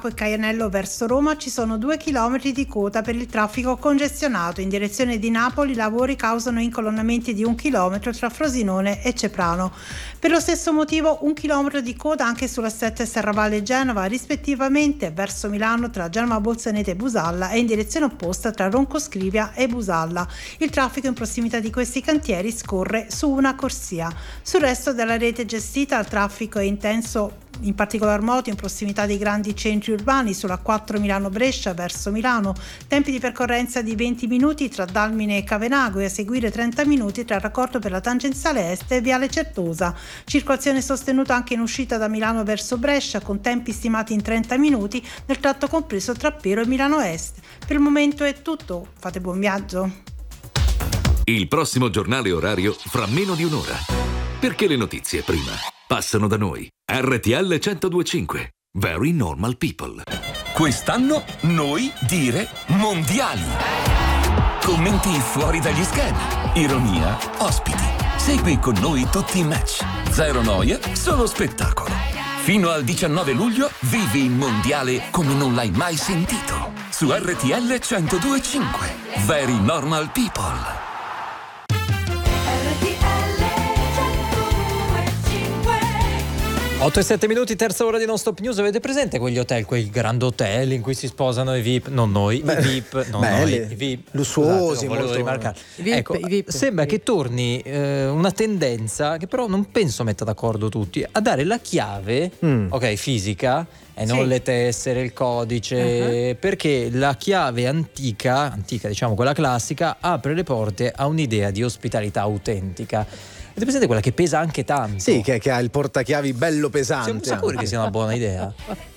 Monaco e Caianello verso Roma ci sono 2 chilometri di coda per il traffico congestionato. In direzione di Napoli i lavori causano incolonnamenti di 1 chilometro tra Frosinone e Ceprano. Per lo stesso motivo 1 chilometro di coda anche sulla 7 Serravalle Genova, rispettivamente verso Milano tra Genova Bolzaneto e Busalla e in direzione opposta tra Ronco Scrivia e Busalla. Il traffico in prossimità di questi cantieri scorre su una corsia. Sul resto della rete gestita il traffico è intenso in particolar modo in prossimità dei grandi centri urbani sulla 4 Milano-Brescia verso Milano, tempi di percorrenza di 20 minuti tra Dalmine e Cavenago e a seguire 30 minuti tra il raccordo per la tangenziale est e Viale Certosa. Circolazione sostenuta anche in uscita da Milano verso Brescia con tempi stimati in 30 minuti nel tratto compreso tra Pero e Milano Est. Per il momento è tutto, fate buon viaggio. Il prossimo giornale orario fra meno di un'ora. Perché le notizie prima passano da noi. RTL 102.5. Very Normal People. Quest'anno noi dire mondiali. Commenti fuori dagli schemi. Ironia, ospiti. Segui con noi tutti i match. Zero noia, solo spettacolo. Fino al 19 luglio vivi il mondiale come non l'hai mai sentito. Su RTL 102.5. Very Normal People. 8:07, terza ora di Non Stop News. Avete presente quegli hotel, quei grand hotel in cui si sposano i VIP? Non noi, i VIP, non noi, i VIP lussuosi, volevo molto rimarcare. I VIP, ecco, i VIP, sembra che torni una tendenza che però non penso metta d'accordo tutti a dare la chiave, ok, fisica e non le tessere, il codice, perché la chiave antica, diciamo quella classica, apre le porte a un'idea di ospitalità autentica. Avete presente quella che pesa anche tanto? Sì, che ha il portachiavi bello pesante. Siamo sicuri che sia una buona idea?